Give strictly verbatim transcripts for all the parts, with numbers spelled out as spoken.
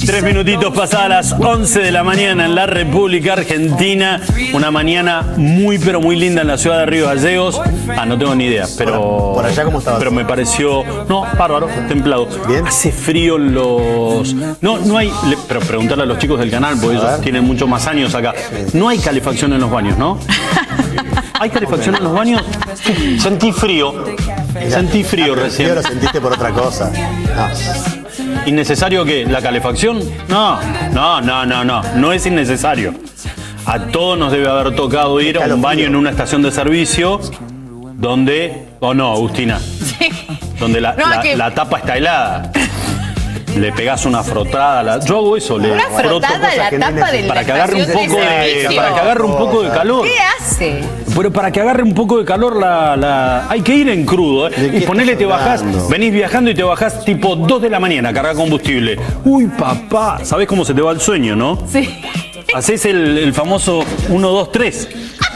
Tres minutitos pasadas las once de la mañana en la República Argentina. Una mañana muy, pero muy linda en la ciudad de Río Gallegos. Ah, no tengo ni idea, pero... ¿Por allá cómo estabas? Pero me pareció... No, bárbaro, templado. ¿Bien? Hace frío en los... No, no hay... Pero preguntarle a los chicos del canal, porque ellos tienen muchos más años acá. No hay calefacción en los baños, ¿no? ¿Hay calefacción en los baños? Sentí frío. Sentí frío recién. Lo sentiste por otra cosa. No. ¿Innecesario qué? ¿La calefacción? No, no, no, no, no. No es innecesario. A todos nos debe haber tocado ir a un baño en una estación de servicio donde... ¿O no, Agustina? Sí. Donde la, No, la, que... la tapa está helada. Le pegás una frotada a la... Yo hago eso, le una frotada a la tapa de para que agarre un poco de, para que agarre un poco de calor. ¿Qué hace? Pero para que agarre un poco de calor la, la... hay que ir en crudo, ¿eh? Y ponele, te bajás, venís viajando y te bajás tipo dos de la mañana a cargar combustible. Uy, papá, ¿sabés cómo se te va el sueño, no? Sí. Hacés el, el famoso uno, dos, tres.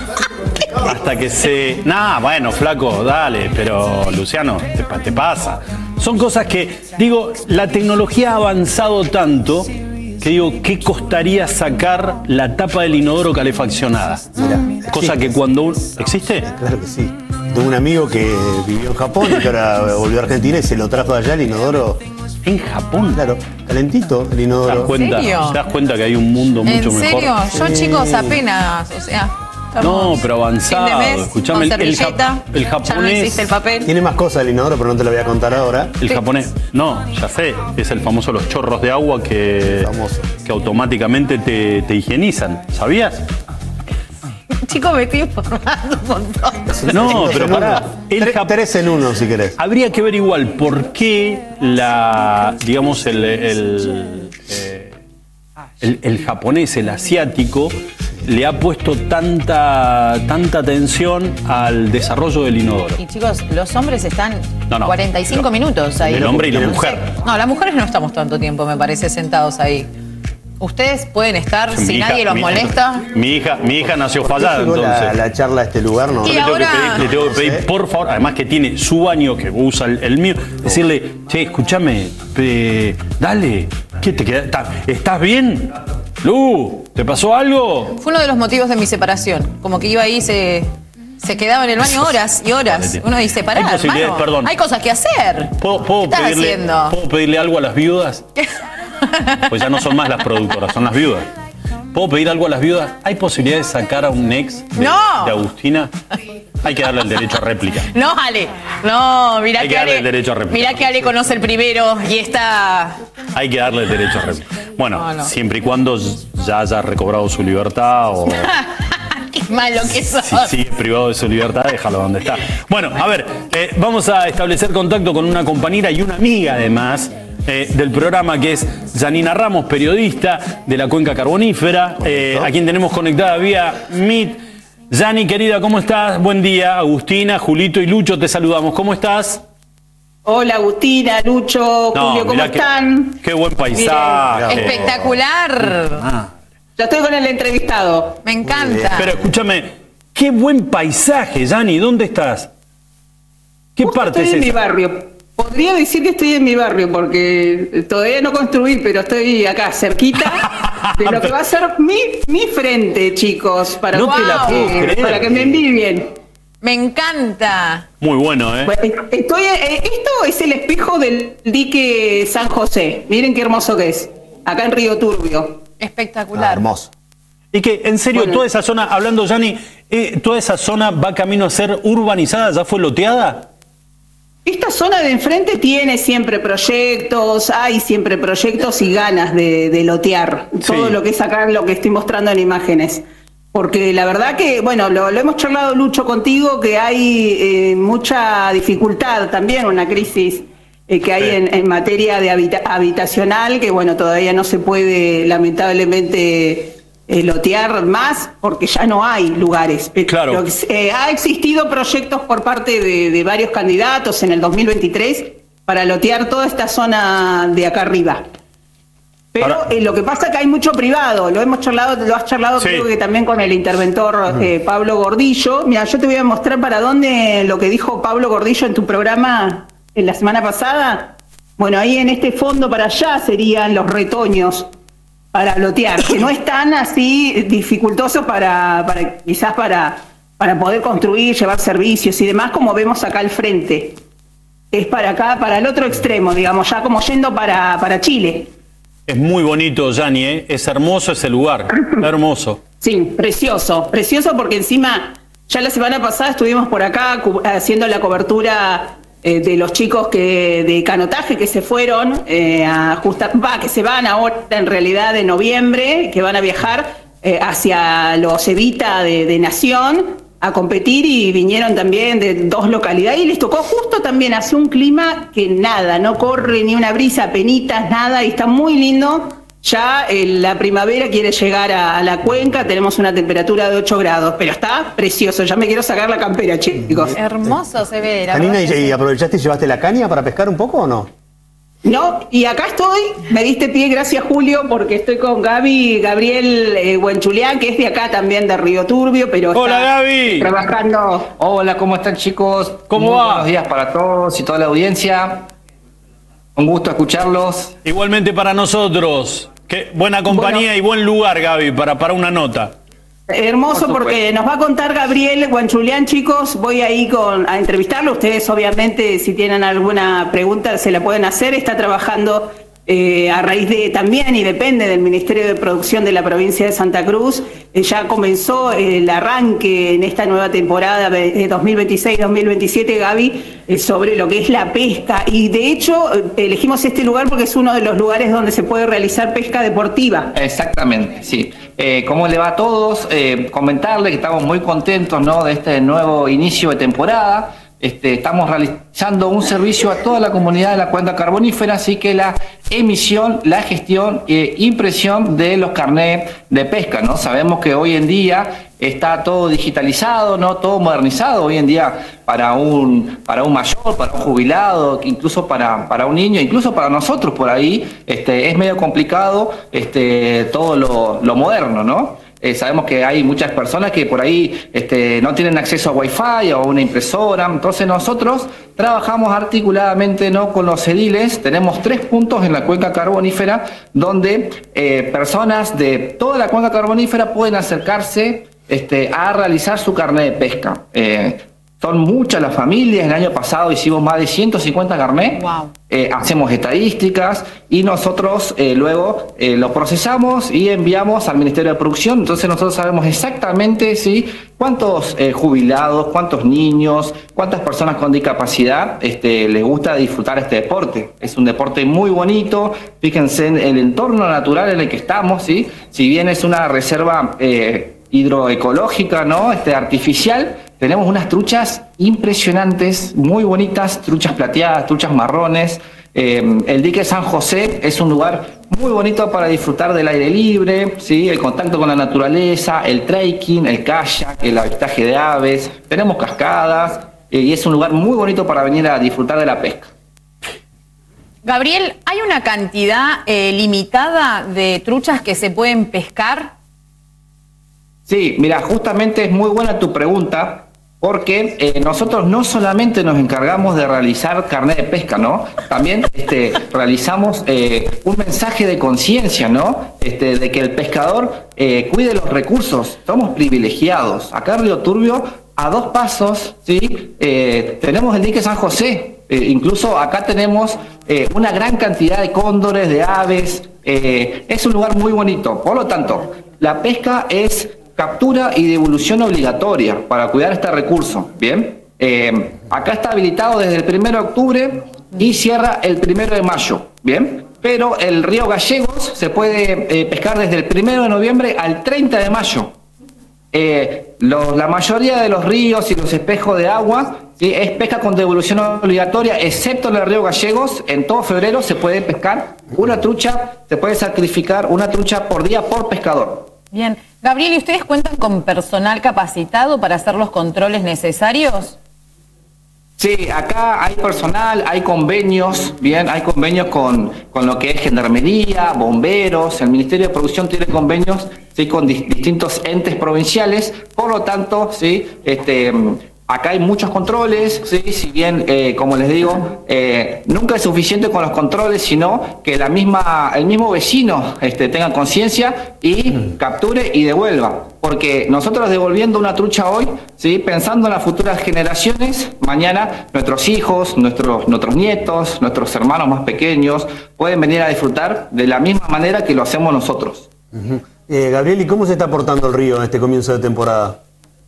Hasta que se... Nah, bueno, flaco, dale, pero Luciano, te, te pasa. Son cosas que, digo, la tecnología ha avanzado tanto que digo, ¿qué costaría sacar la tapa del inodoro calefaccionada? Mirá, cosa que cuando un... ¿Existe? Claro que sí. Tengo un amigo que vivió en Japón y que ahora volvió a Argentina y se lo trajo de allá el inodoro. ¿En Japón? Claro, calentito el inodoro. ¿Te das cuenta, ¿En serio? ¿Te das cuenta que hay un mundo mucho mejor? ¿En serio? Yo, Sí. chicos, apenas, o sea... No, pero avanzado. Fin de mes, Escuchame, con el, el, servilleta, el ya no japonés... existe el papel. Tiene más cosas el inodoro, pero no te lo voy a contar ahora. El japonés, no, ya sé, es el famoso los chorros de agua que, Famoso. que automáticamente te, te higienizan. ¿Sabías? Chicos, me estoy informando un montón. No, pero En pará. uno. El Tres- Jap- Tres en uno, si querés. Habría que ver igual por qué la, digamos, el, el, eh, el, el japonés, el asiático, le ha puesto tanta, tanta atención al desarrollo del inodoro. Y chicos, los hombres están No, no, cuarenta y cinco lo- minutos ahí. El hombre y la No sé. mujer. No, las mujeres no estamos tanto tiempo, me parece, sentados ahí. Ustedes pueden estar, si Mi hija- nadie los mi- molesta. Mi hija, mi hija nació ¿Por qué fallada, llegó entonces. la, la charla a este lugar? No, Y Le tengo, que ahora- pedir, le tengo que pedir, Sí. por favor, además que tiene su baño, que usa el, el mío, decirle, che, escúchame, eh, dale, ¿qué te queda? ¿Estás, ¿Estás bien? Lu, ¿te pasó algo? Fue uno de los motivos de mi separación. Como que iba ahí, se, se quedaba en el baño horas y horas. Uno dice, pará, Hay posibilidades, hermano, perdón. hay cosas que hacer. ¿Puedo, puedo ¿Qué estás pedirle, haciendo? ¿Puedo pedirle algo a las viudas? Pues ya no son más las productoras, son las viudas. ¿Puedo pedir algo a las viudas? ¿Hay posibilidad de sacar a un ex de, ¡No! de Agustina? Hay que darle el derecho a réplica. No, Ale. No, mira Hay que que darle Ale. el derecho a réplica. Mirá que Ale conoce el primero y está. Hay que darle el derecho a réplica. Bueno, No, no. siempre y cuando ya haya recobrado su libertad o... Qué malo que sos. Si sigue privado de su libertad, déjalo donde está. Bueno, a ver, eh, vamos a establecer contacto con una compañera y una amiga además eh, del programa, que es Janina Ramos, periodista de la Cuenca Carbonífera, eh, a quien tenemos conectada vía Meet. Yani, querida, ¿cómo estás? Buen día. Agustina, Julito y Lucho, te saludamos. ¿Cómo estás? Hola Agustina, Lucho, No, Julio, ¿cómo mirá qué- están? Qué buen paisaje. Espectacular. Ah, Ya estoy con el entrevistado. Me encanta. pero escúchame, qué buen paisaje, Yani. ¿Dónde estás? ¿Qué Justo parte es estoy en mi esa? barrio. Podría decir que estoy en mi barrio porque todavía no construí, pero estoy acá cerquita de lo que va a ser mi, mi frente, chicos, para, No te la puedo que, creer. para que me envidien. Me encanta. Muy bueno, ¿eh? Bueno, estoy, eh, esto es el espejo del dique San José. Miren qué hermoso que es. Acá en Río Turbio. Ah, Espectacular. hermoso. Y que, en serio, Bueno. toda esa zona, hablando, Yani, eh, toda esa zona va camino a ser urbanizada, ¿ya fue loteada? Esta zona de enfrente tiene siempre proyectos, hay siempre proyectos y ganas de, de lotear todo Sí. lo que es acá, lo que estoy mostrando en imágenes. Porque la verdad que, bueno, lo, lo hemos charlado, Lucho, contigo, que hay eh, mucha dificultad también, una crisis eh, que hay Sí. en, en materia de habita- habitacional, que bueno, todavía no se puede lamentablemente eh, lotear más porque ya no hay lugares. Pero, Claro. eh, ha existido proyectos por parte de, de varios candidatos en el dos mil veintitrés para lotear toda esta zona de acá arriba. Pero Ahora- eh, lo que pasa es que hay mucho privado, lo hemos charlado, lo has charlado Sí. creo que también con el interventor eh, Pablo Gordillo. Mira, yo te voy a mostrar para dónde lo que dijo Pablo Gordillo en tu programa en la semana pasada. Bueno, ahí en este fondo para allá serían los retoños para lotear, que no es tan así dificultoso para, para quizás para, para poder construir, llevar servicios y demás, como vemos acá al frente. Es para acá, para el otro extremo, digamos, ya como yendo para, para Chile. Es muy bonito, Yani, ¿eh? Es hermoso ese lugar, hermoso. Sí, precioso, precioso porque encima ya la semana pasada estuvimos por acá haciendo la cobertura eh, de los chicos que de canotaje que se fueron eh, a ajustar, va, que se van ahora en realidad de noviembre, que van a viajar eh, hacia los Evita de, de Nación a competir y vinieron también de dos localidades y les tocó justo también hace un clima que nada, no corre ni una brisa, penitas, nada, y está muy lindo. Ya eh, la primavera quiere llegar a, a la cuenca, tenemos una temperatura de ocho grados, pero está precioso, ya me quiero sacar la campera, chicos. Hermoso se ve. La Janina, verdad que ¿y, sí. y aprovechaste y llevaste la caña para pescar un poco o no? No, y acá estoy, me diste pie, gracias Julio, porque estoy con Gaby, Gabriel eh, Buenchulián, que es de acá también, de Río Turbio, pero Hola, está Gaby. trabajando. Hola, ¿cómo están, chicos? ¿Cómo Muy va? Buenos días para todos y toda la audiencia. Un gusto escucharlos. Igualmente para nosotros. Qué buena compañía Bueno. y buen lugar, Gaby, para, para una nota. Hermoso, Por porque supuesto. nos va a contar Gabriel Buenchulián, chicos. Voy ahí con, a entrevistarlo. Ustedes, obviamente, si tienen alguna pregunta, se la pueden hacer. Está trabajando eh, a raíz de también, y depende del Ministerio de Producción de la provincia de Santa Cruz. Eh, ya comenzó el arranque en esta nueva temporada de dos mil veintiséis dos mil veintisiete, Gaby, eh, sobre lo que es la pesca. Y de hecho, eh, elegimos este lugar porque es uno de los lugares donde se puede realizar pesca deportiva. Exactamente, sí. Eh, ¿Cómo le va a todos? Eh, comentarle que estamos muy contentos, ¿no?, de este nuevo inicio de temporada. Este, estamos realizando un servicio a toda la comunidad de la cuenca carbonífera, así que la emisión, la gestión e impresión de los carnets de pesca, ¿no? Sabemos que hoy en día está todo digitalizado, ¿no?, todo modernizado hoy en día para un para un mayor, para un jubilado, incluso para, para un niño, incluso para nosotros por ahí, este, es medio complicado este, todo lo, lo moderno, ¿no? Eh, sabemos que hay muchas personas que por ahí este, no tienen acceso a Wi-Fi o a una impresora, entonces nosotros trabajamos articuladamente, ¿no?, con los ediles. Tenemos tres puntos en la cuenca carbonífera donde eh, personas de toda la cuenca carbonífera pueden acercarse este, a realizar su carnet de pesca. Eh, Son muchas las familias, el año pasado hicimos más de ciento cincuenta carnets, Wow. eh, hacemos estadísticas y nosotros eh, luego eh, lo procesamos y enviamos al Ministerio de Producción, entonces nosotros sabemos exactamente ¿sí? cuántos eh, jubilados, cuántos niños, cuántas personas con discapacidad este, les gusta disfrutar este deporte. Es un deporte muy bonito, fíjense en el entorno natural en el que estamos, ¿sí? Si bien es una reserva eh, hidroecológica, ¿no?, este, artificial, tenemos unas truchas impresionantes, muy bonitas, truchas plateadas, truchas marrones. Eh, el dique San José es un lugar muy bonito para disfrutar del aire libre, ¿sí? El contacto con la naturaleza, el trekking, el kayak, el avistaje de aves. Tenemos cascadas eh, y es un lugar muy bonito para venir a disfrutar de la pesca. Gabriel, ¿hay una cantidad eh, limitada de truchas que se pueden pescar? Sí, mira, justamente es muy buena tu pregunta, porque eh, nosotros no solamente nos encargamos de realizar carnet de pesca, ¿no? También este, realizamos eh, un mensaje de conciencia, ¿no? Este, de que el pescador eh, cuide los recursos. Somos privilegiados. Acá en Río Turbio, a dos pasos, ¿sí? Eh, tenemos el dique San José. Eh, incluso acá tenemos eh, una gran cantidad de cóndores, de aves. Eh, es un lugar muy bonito. Por lo tanto, la pesca es captura y devolución obligatoria para cuidar este recurso. Bien, eh, acá está habilitado desde el primero de octubre y cierra el primero de mayo. Bien, pero el río Gallegos se puede eh, pescar desde el primero de noviembre al treinta de mayo. Eh, lo, la mayoría de los ríos y los espejos de agua, ¿sí?, es pesca con devolución obligatoria, excepto en el río Gallegos. En todo febrero se puede pescar una trucha, se puede sacrificar una trucha por día por pescador. Bien. Gabriel, ¿y ustedes cuentan con personal capacitado para hacer los controles necesarios? Sí, acá hay personal, hay convenios, bien, hay convenios con, con lo que es Gendarmería, bomberos, el Ministerio de Producción tiene convenios, sí, con di- distintos entes provinciales, por lo tanto, sí, este, acá hay muchos controles, ¿sí? Si bien, eh, como les digo, eh, nunca es suficiente con los controles, sino que la misma, el mismo vecino este, tenga conciencia y capture y devuelva. Porque nosotros devolviendo una trucha hoy, ¿sí? Pensando en las futuras generaciones, mañana nuestros hijos, nuestros, nuestros nietos, nuestros hermanos más pequeños pueden venir a disfrutar de la misma manera que lo hacemos nosotros. Uh-huh. eh, Gabriel, ¿y cómo se está portando el río en este comienzo de temporada?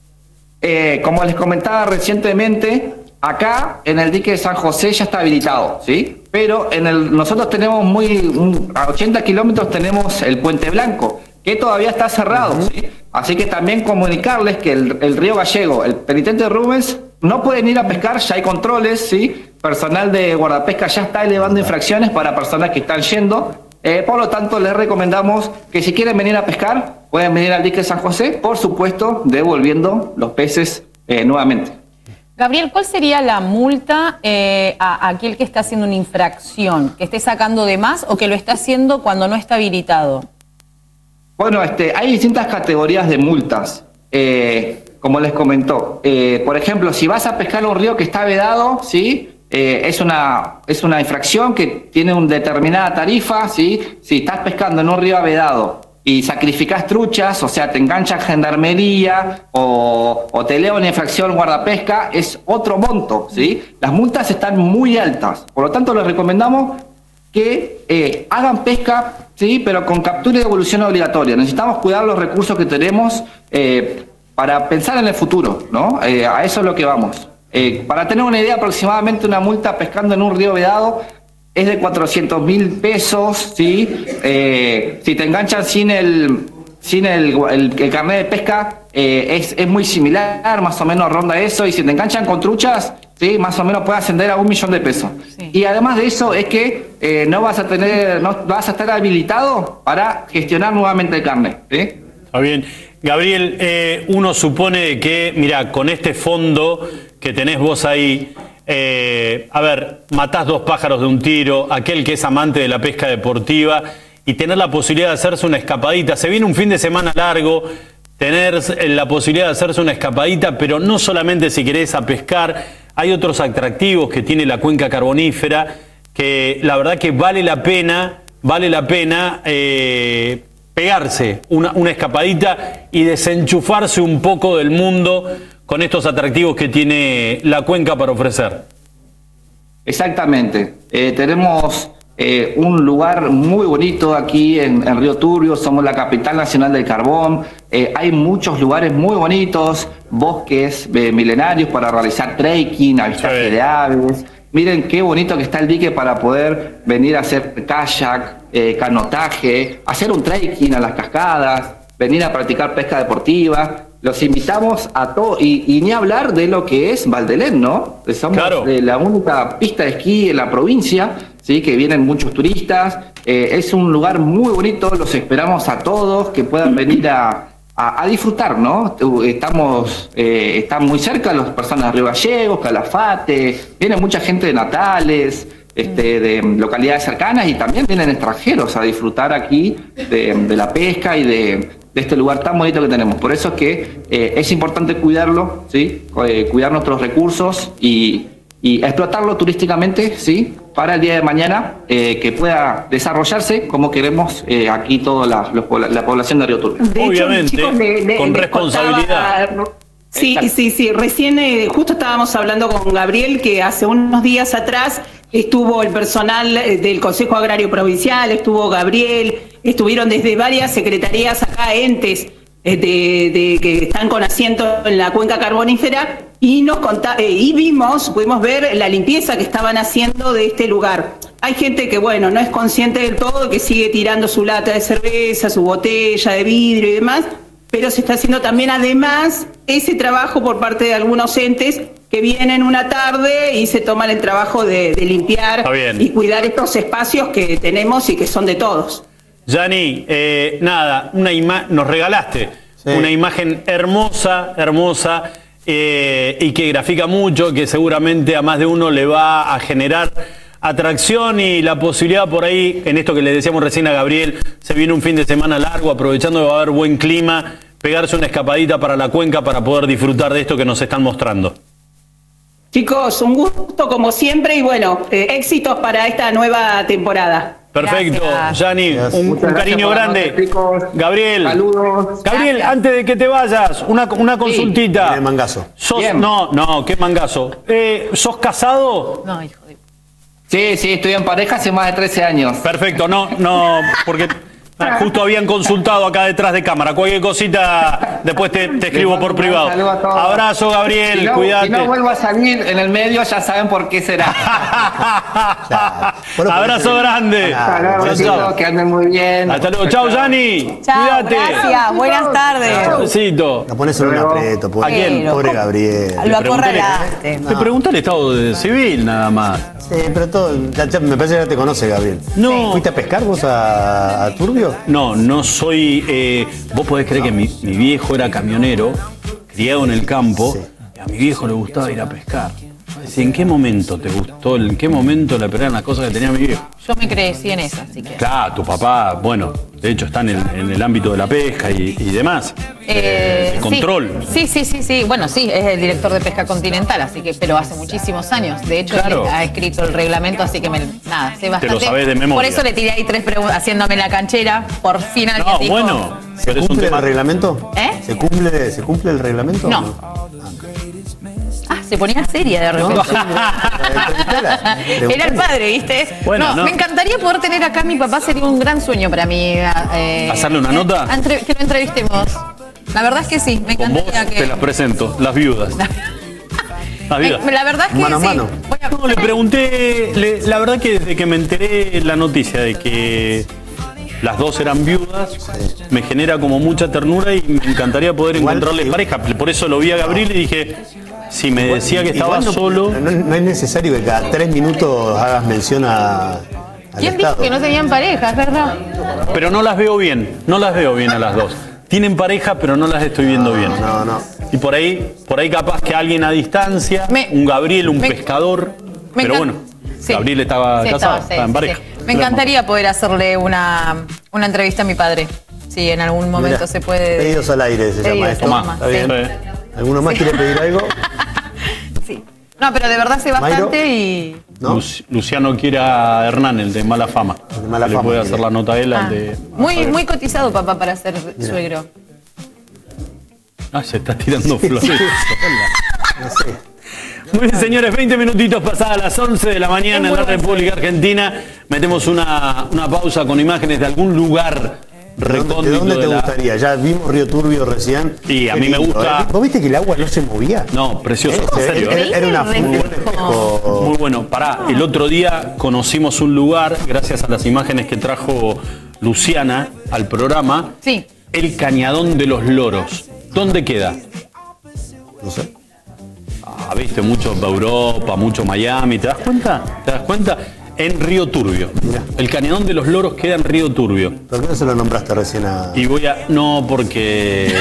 Eh, como les comentaba recientemente, acá en el dique de San José ya está habilitado, ¿sí? Pero en el, nosotros tenemos muy, un, a ochenta kilómetros tenemos el Puente Blanco, que todavía está cerrado, uh-huh. ¿sí? Así que también comunicarles que el, el río Gallego, el penitente Rubens, no pueden ir a pescar, ya hay controles, ¿sí? Personal de guardapesca ya está elevando infracciones para personas que están yendo. Eh, por lo tanto, les recomendamos que si quieren venir a pescar, pueden venir al dique de San José, por supuesto, devolviendo los peces eh, nuevamente. Gabriel, ¿cuál sería la multa eh, a, a aquel que está haciendo una infracción? ¿Que esté sacando de más o que lo está haciendo cuando no está habilitado? Bueno, este, hay distintas categorías de multas. Eh, como les comentó, eh, por ejemplo, si vas a pescar un río que está vedado, ¿sí? Eh, es una es una infracción que tiene una determinada tarifa, ¿sí? Si estás pescando en un río vedado y sacrificás truchas, o sea, te engancha gendarmería o, o te eleva una infracción guardapesca, es otro monto, ¿sí? Las multas están muy altas, por lo tanto les recomendamos que eh, hagan pesca, ¿sí? Pero con captura y devolución obligatoria. Necesitamos cuidar los recursos que tenemos eh, para pensar en el futuro, ¿no? Eh, a eso es lo que vamos. Eh, para tener una idea, aproximadamente una multa pescando en un río vedado es de cuatrocientos mil pesos, ¿sí? Eh, si te enganchan sin el sin el, el, el carnet de pesca, eh, es, es muy similar, más o menos ronda eso, y si te enganchan con truchas, ¿sí? Más o menos puede ascender a un millón de pesos. Sí. Y además de eso es que eh, no vas a tener, no vas a estar habilitado para gestionar nuevamente el carnet, ¿sí? Está bien. Gabriel, eh, uno supone que, mira, con este fondo que tenés vos ahí, eh, a ver, matás dos pájaros de un tiro, aquel que es amante de la pesca deportiva, y tener la posibilidad de hacerse una escapadita. Se viene un fin de semana largo, tener la posibilidad de hacerse una escapadita, pero no solamente si querés a pescar, hay otros atractivos que tiene la cuenca carbonífera, que la verdad que vale la pena, vale la pena eh, pegarse una, una escapadita y desenchufarse un poco del mundo con estos atractivos que tiene la cuenca para ofrecer. Exactamente. Eh, tenemos eh, un lugar muy bonito aquí en, en Río Turbio, somos la capital nacional del carbón. Eh, hay muchos lugares muy bonitos, bosques eh, milenarios para realizar trekking, avistaje sí. de aves. Miren qué bonito que está el dique para poder venir a hacer kayak, eh, canotaje, hacer un trekking a las cascadas, venir a practicar pesca deportiva. Los invitamos a todos, y, y ni hablar de lo que es Valdelén, ¿no? Somos claro. eh, la única pista de esquí en la provincia, ¿sí? Que vienen muchos turistas. Eh, es un lugar muy bonito, los esperamos a todos que puedan venir a, a, a disfrutar, ¿no? Estamos eh, están muy cerca las personas de Río Gallegos, Calafate, viene mucha gente de Natales, este, de localidades cercanas, y también vienen extranjeros a disfrutar aquí de, de la pesca y de... de este lugar tan bonito que tenemos. Por eso es que eh, es importante cuidarlo, ¿sí? Eh, cuidar nuestros recursos y, y explotarlo turísticamente, ¿sí? Para el día de mañana eh, que pueda desarrollarse como queremos eh, aquí toda la, los, la población de Río Turbio. De Obviamente, hecho, le, le, con le responsabilidad. Contaba, sí, sí, sí. Recién eh, justo estábamos hablando con Gabriel que hace unos días atrás estuvo el personal del Consejo Agrario Provincial, estuvo Gabriel, estuvieron desde varias secretarías acá, entes de, de que están con asiento en la cuenca carbonífera, y nos conta, eh, y vimos, pudimos ver la limpieza que estaban haciendo de este lugar. Hay gente que, bueno, no es consciente del todo, que sigue tirando su lata de cerveza, su botella de vidrio y demás, pero se está haciendo también, además, ese trabajo por parte de algunos entes que vienen una tarde y se toman el trabajo de, de limpiar y cuidar estos espacios que tenemos y que son de todos. Yani, eh, nada, una ima nos regalaste sí. una imagen hermosa, hermosa, eh, y que grafica mucho, que seguramente a más de uno le va a generar atracción y la posibilidad por ahí, en esto que le decíamos recién a Gabriel, se viene un fin de semana largo, aprovechando que va a haber buen clima, pegarse una escapadita para la cuenca para poder disfrutar de esto que nos están mostrando. Chicos, un gusto como siempre y bueno, eh, éxitos para esta nueva temporada. Perfecto, Yanni, un, un cariño grande. Noches, chicos. Gabriel, saludos. Gabriel, Gracias. antes de que te vayas, una, una consultita. Tiene mangazo. ¿Sos, Bien. no, no, qué mangazo. Eh, ¿Sos casado? No, hijo de... Sí, sí, estoy en pareja hace más de trece años. Perfecto, no, no, porque ah, justo habían consultado acá detrás de cámara. Cualquier cosita, después te, te escribo por privado. Saludos a todos. Abrazo, Gabriel, Si no, cuídate. si no vuelvo a salir en el medio, ya saben por qué será. Claro. Bueno, Abrazo porque- grande. Ah, Hasta luego, Chao, chicos, chao. que anden muy bien. Hasta luego. Chao, Yanni. Chao, Cuídate. gracias. Buenas tardes. Chaucito. La pones en un aprieto, pobre, ¿A quién? pobre Gabriel. Lo Preguntale- acorralaste. Te pregunté el estado de civil nada más. Sí, pero todo, ya- ya me parece que ya te conoce, Gabriel. No. ¿Fuiste a pescar vos a, a Turbio? No, no soy. eh, vos podés creer que mi, mi viejo era camionero, criado en el campo, Sí. y a mi viejo le gustaba ir a pescar. Decía, ¿en qué momento te gustó? ¿En qué momento le pegaron las cosas que tenía mi viejo? Yo me crecí en esa, así que. Claro, tu papá, bueno, de hecho está en el, en el ámbito de la pesca y, y demás. Eh, de control. Sí, sí, sí, sí. Bueno, sí, es el director de pesca continental, así que, pero hace muchísimos años. De hecho, Claro. él ha escrito el reglamento, así que me, nada, sé bastante. lo sabés de memoria. Por eso le tiré ahí tres preguntas, haciéndome la canchera. Por fin alguien No, dijo. bueno, ¿Se pero es un cumple tema. el reglamento? ¿Eh? ¿Se cumple, ¿Se cumple el reglamento? No. o no? Ah, se ponía seria de repente. Preguntala, Era el preguntala. padre, ¿viste? Bueno, no, no. me encantaría poder tener acá a mi papá, sería un gran sueño para mí. eh, ¿Hacerle una eh, nota? entre- que lo entrevistemos. La verdad es que sí, me Con vos encantaría que. te las presento, las viudas. Las Me- viudas. la verdad es que Mano a sí. mano. Voy a- No, le pregunté, le- la verdad que desde que me enteré la noticia de que las dos eran viudas, me genera como mucha ternura y me encantaría poder Igual- encontrarles pareja. Por eso lo vi a Gabriel y dije, si me decía que estaba Igual no, solo... No, no es necesario que cada tres minutos hagas mención a, al ¿Quién dijo Estado. que no tenían pareja? Es verdad. Pero no las veo bien, no las veo bien a las dos. Tienen pareja, pero no las estoy viendo bien. No, no. Y por ahí, por ahí capaz que alguien a distancia, Me- un Gabriel, un me- pescador. me Pero encan- bueno, Sí. Gabriel estaba Sí, casado, estaba, sí, estaba en sí, pareja. sí. Me encantaría poder hacerle una, una entrevista a mi padre. Si en algún momento Mirá, se puede. Pedidos al aire se llama Pedidos, esto. Tomá, toma, Está bien. sí. ¿Alguno más quiere pedir algo? Sí. No, pero de verdad sé bastante y. ¿No? Luci- Luciano quiere a Hernán, el de Mala Fama. El de Mala Que Fama, Le puede quiere. hacer la nota a él, al Ah, de... muy, muy cotizado, papá, para ser suegro. Ah, se está tirando flores. No sé. Muy bien, señores, veinte minutitos pasadas las once de la mañana en la República Argentina. Metemos una, una pausa con imágenes de algún lugar ¿De dónde, recóndito de dónde te la- gustaría? Ya vimos Río Turbio recién. Y a Qué mí me lindo, gusta- ¿eh? ¿Vos viste que el agua no se movía? No, precioso, ¿Eh? en serio. Era, era una Increíble, muy buen reflejo. espejo. Muy bueno. Pará, el otro día conocimos un lugar, gracias a las imágenes que trajo Luciana al programa. Sí. El Cañadón de los Loros. ¿Dónde queda? No sé. Ah, viste, mucho Europa, mucho Miami. ¿Te das cuenta? ¿Te das cuenta? En Río Turbio. Mirá. El Cañadón de los Loros queda en Río Turbio. ¿Por qué no se lo nombraste recién a.? Y voy a. No, porque.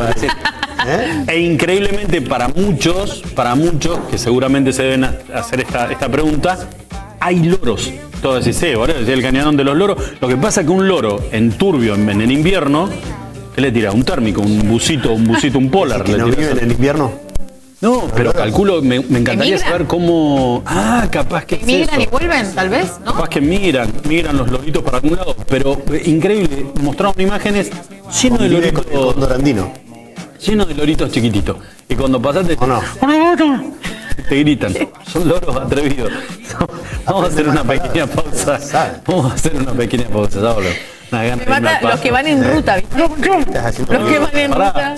¿Eh? E increíblemente para muchos, para muchos, que seguramente se deben ha- hacer esta, esta pregunta, hay loros. Todo decís, sí, boludo, decía el Cañadón de los Loros. Lo que pasa es que un loro en Turbio, en, en el invierno, ¿qué le tira? Un térmico, un busito, un busito, un polar. ¿Que le no tira. viven en el invierno? No, pero calculo, me, me encantaría ¿Emigran? saber cómo. Ah, capaz que es ¿Migran y eso. vuelven, tal vez? ¿No? Capaz que migran, migran los loritos para algún lado. Pero eh, increíble, mostraron imágenes lleno de Convive con el loritos. cóndor andino. Lleno de loritos chiquititos. Y cuando pasaste. ¿O no? Te gritan. Son loros atrevidos. Vamos a hacer una pequeña pausa. Vamos a hacer una pequeña pausa. Ya volvemos. Una gana Me de irme mata al pasto. los que van en ruta, ¿viste? Estás haciendo Los que van en Pará. ruta.